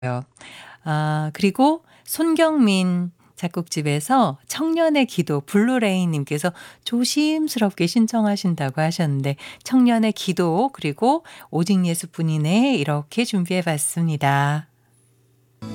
그리고 손경민 작곡집에서 청년의 기도 블루레인 님께서 조심스럽게 신청하신다고 하셨는데 청년의 기도 그리고 오직 예수뿐이네 이렇게 준비해 봤습니다.